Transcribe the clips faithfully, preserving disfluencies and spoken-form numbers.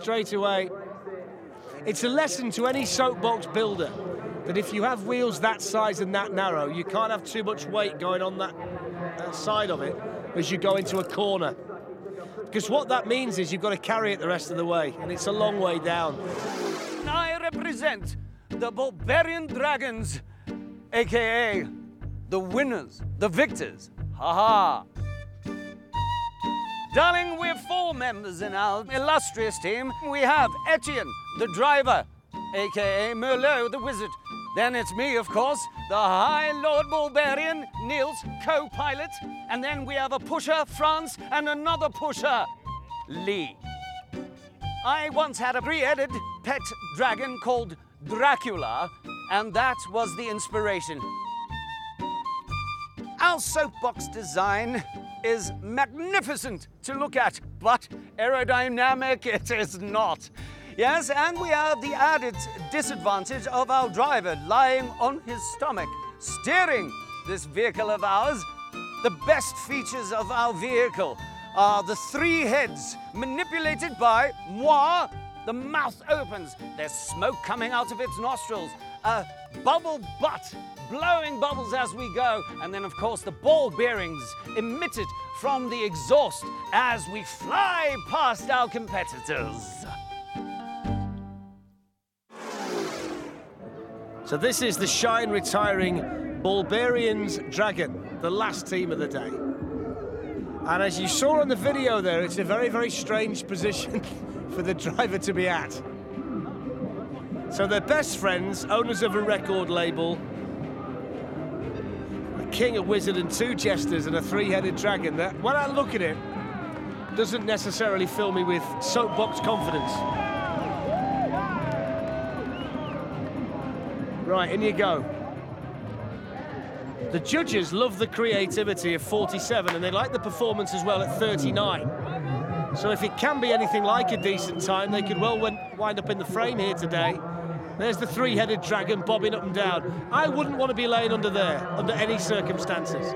straight away. It's a lesson to any soapbox builder that if you have wheels that size and that narrow, you can't have too much weight going on that, that side of it as you go into a corner. Because what that means is you've got to carry it the rest of the way, and it's a long way down. I represent the Bulbarian Dragons, A K A the winners, the victors. Ha ha! Darling, we're four members in our illustrious team. We have Etienne, the driver, A K A Merlot, the wizard. Then it's me, of course, the High Lord Bulbarian, Niels, co-pilot. And then we have a pusher, Franz, and another pusher, Lee. I once had a three-headed pet dragon called Dracula, and that was the inspiration. Our soapbox design is magnificent to look at, but aerodynamic it is not. Yes, and we have the added disadvantage of our driver lying on his stomach, steering this vehicle of ours. The best features of our vehicle are the three heads manipulated by moi. The mouth opens, there's smoke coming out of its nostrils, a bubble butt blowing bubbles as we go, and then of course the ball bearings emitted from the exhaust as we fly past our competitors. So this is the Shine retiring Bulbarians Dragon, the last team of the day. And as you saw on the video there, it's a very, very strange position for the driver to be at. So they're best friends, owners of a record label, a king, a wizard, and two jesters, and a three-headed dragon that, when I look at it, doesn't necessarily fill me with soapbox confidence. Right, in you go. The judges love the creativity of forty-seven, and they like the performance as well at thirty-nine. So if it can be anything like a decent time, they could well wind up in the frame here today. There's the three-headed dragon bobbing up and down. I wouldn't want to be laying under there, under any circumstances.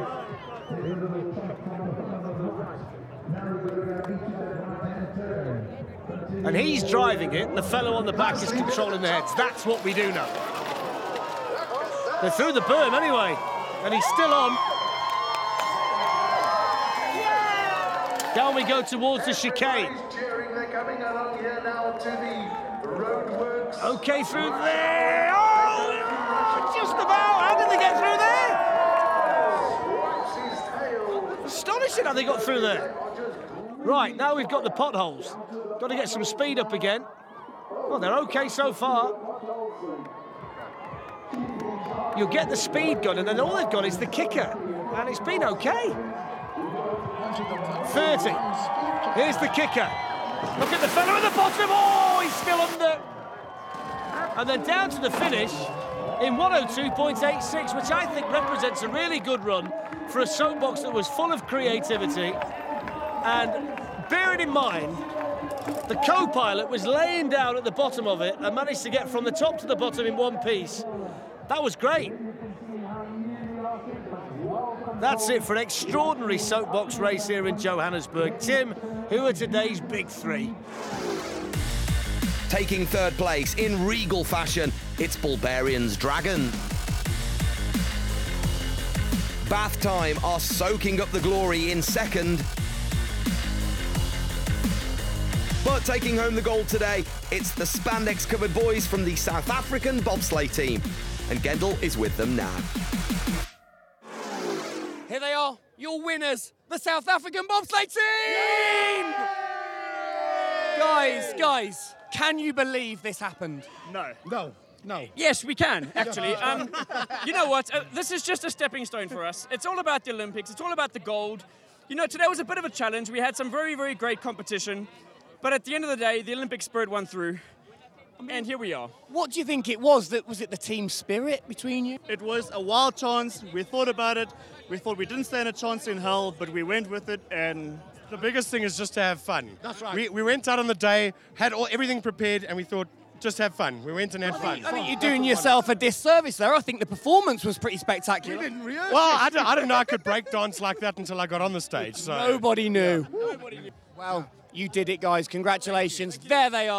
And he's driving it, and the fellow on the back is controlling the heads. That's what we do know. They're through the berm anyway, and he's still on. Down we go towards the chicane. Okay, through there. Oh, just about. How did they get through there? Astonishing how they got through there. Right, now we've got the potholes. Got to get some speed up again. Well, they're okay so far. You'll get the speed gun, and then all they've got is the kicker. And it's been okay. thirty. Here's the kicker. Look at the fellow at the bottom. Oh, he's still under. And then down to the finish in one oh two point eight six, which I think represents a really good run for a soapbox that was full of creativity. And bearing in mind, the co-pilot was laying down at the bottom of it and managed to get from the top to the bottom in one piece. That was great. That's it for an extraordinary soapbox race here in Johannesburg. Tim, who are today's big three? Taking third place in regal fashion, it's Bulbarians Dragon. Bath Time are soaking up the glory in second. But taking home the gold today, it's the spandex-covered boys from the South African bobsleigh team. And Gendel is with them now. Here they are, your winners, the South African bobsleigh team! Guys, guys, can you believe this happened? No. No, no. Yes, we can, actually. Um, you know what? Uh, this is just a stepping stone for us. It's all about the Olympics. It's all about the gold. You know, today was a bit of a challenge. We had some very, very great competition. But at the end of the day, the Olympic spirit won through. And here we are. What do you think it was? That was it the team spirit between you? It was a wild chance. We thought about it. We thought we didn't stand a chance in hell, but we went with it. And The biggest thing is just to have fun. That's right. We, we went out on the day, had all, everything prepared, and we thought, just have fun. We went and had I fun. think, I think you're doing yourself a disservice there. I think the performance was pretty spectacular. We didn't realize. Well, I, don't, I didn't know I could break dance like that until I got on the stage. So. Nobody knew. Nobody knew. Well, you did it, guys. Congratulations. There they are.